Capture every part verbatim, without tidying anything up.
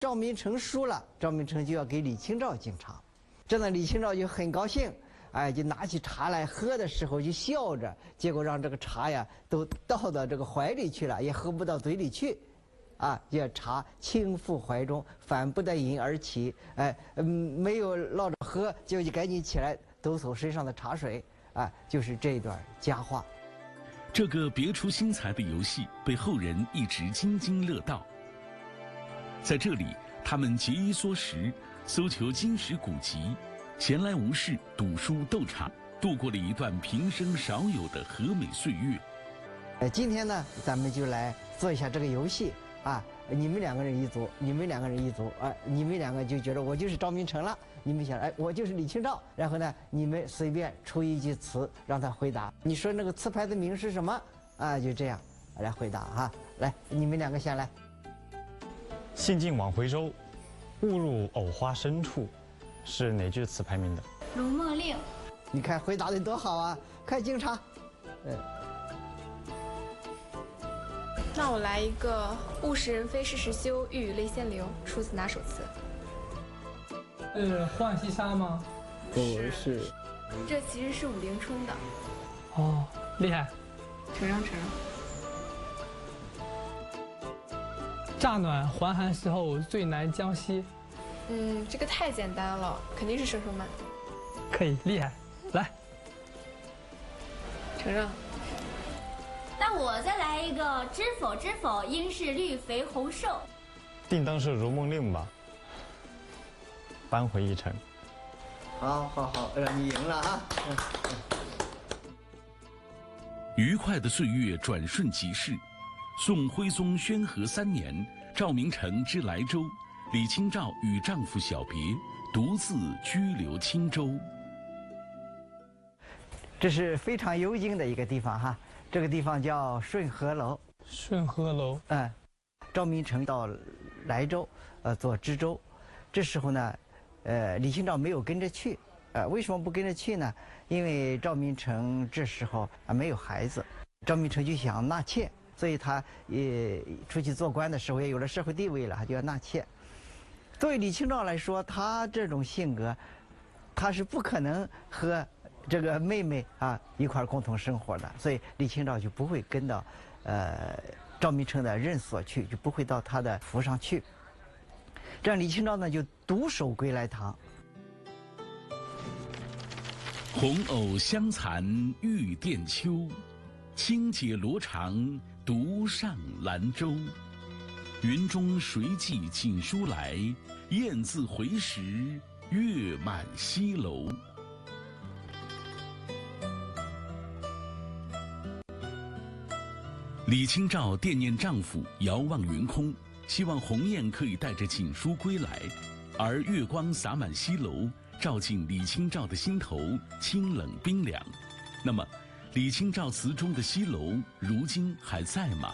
赵明诚输了，赵明诚就要给李清照敬茶，这呢李清照就很高兴，哎，就拿起茶来喝的时候就笑着，结果让这个茶呀都倒到这个怀里去了，也喝不到嘴里去，啊，这茶倾覆怀中，反不得饮而起，哎，嗯，没有落着喝，就就赶紧起来抖擞身上的茶水，啊，就是这一段佳话。 这个别出心裁的游戏被后人一直津津乐道。在这里，他们节衣缩食，搜求经史古籍，闲来无事读书斗茶，度过了一段平生少有的和美岁月。 呃，今天呢，咱们就来做一下这个游戏啊！你们两个人一组，你们两个人一组，哎、呃，你们两个就觉得我就是赵明诚了，你们想，哎，我就是李清照，然后呢，你们随便出一句词让他回答。你说那个词牌的名是什么？啊，就这样来回答哈。来，你们两个先来。 兴尽晚回舟，误入藕花深处，是哪句词牌名的？ 如梦令。 你看回答的多好啊！快敬茶。呃。 那我来一个“物是人非事事休，欲语泪先流”，出自哪首词？ 是浣溪沙吗？ 不是。 这其实是武陵春的。 哦，厉害。 承让承让。 乍暖还寒时候最难将息。 嗯，这个太简单了，肯定是佘寿曼。 可以，厉害，来。 承让。 那我再来一个“知否知否，应是绿肥红瘦”。 定当是如梦令吧。扳回一城。 好，好，好，让你赢了啊！ 愉快的岁月转瞬即逝。宋徽宗宣和三年，赵明诚之莱州，李清照与丈夫小别，独自居留青州。 这是非常幽静的一个地方哈，这个地方叫顺和楼。 顺和楼。 嗯，赵明诚到莱州，呃，做知州，这时候呢，呃，李清照没有跟着去，呃，为什么不跟着去呢？因为赵明诚这时候啊没有孩子，赵明诚就想纳妾。所以他也出去做官的时候也有了社会地位了，他就要纳妾。作为李清照来说，他这种性格，他是不可能和这个妹妹啊一块共同生活的，所以李清照就不会跟到呃赵明诚的任所去，就不会到他的府上去。这样李清照呢就独守归来堂。 红藕香残玉簟秋，轻解罗裳独上兰舟。云中谁寄锦书来？雁字回时月满西楼。李清照惦念丈夫，遥望云空，希望鸿雁可以带着锦书归来，而月光洒满西楼，照进李清照的心头，清冷冰凉。那么李清照词中的西楼如今还在吗？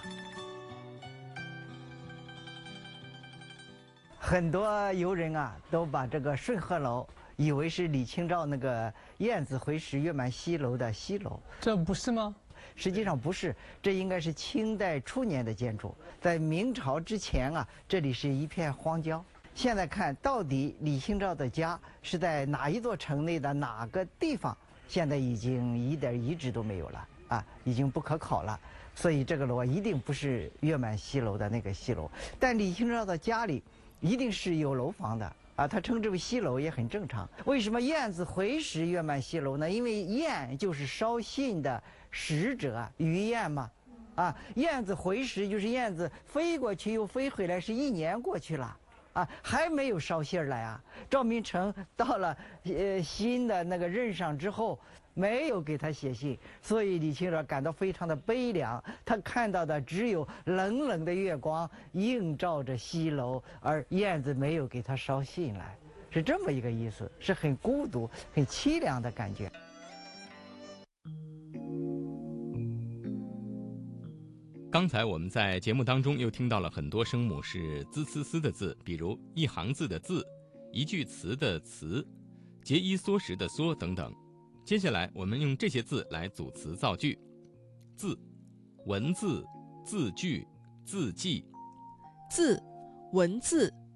很多游人啊都把这个顺和楼以为是李清照那个雁字回时月满西楼的西楼， 这不是吗？ 实际上不是，这应该是清代初年的建筑。在明朝之前啊，这里是一片荒郊。现在看到底李清照的家是在哪一座城内的哪个地方，现在已经一点遗址都没有了啊，已经不可考了。所以这个楼一定不是月满西楼的那个西楼。但李清照的家里一定是有楼房的啊，他称之为西楼也很正常。为什么雁字回时月满西楼呢？因为雁就是捎信的使者，鱼雁嘛，啊，雁字回时就是雁字飞过去又飞回来，是一年过去了。啊，还没有捎信儿来啊！赵明诚到了呃新的那个任上之后，没有给他写信，所以李清照感到非常的悲凉。他看到的只有冷冷的月光映照着西楼，而燕子没有给他捎信来，是这么一个意思，是很孤独、很凄凉的感觉。 刚才我们在节目当中又听到了很多声母是滋呲呲的字，比如一行字的字，一句词的词，节衣缩食的缩等等。接下来我们用这些字来组词造句。字，文字、字句、字迹。 字，文字、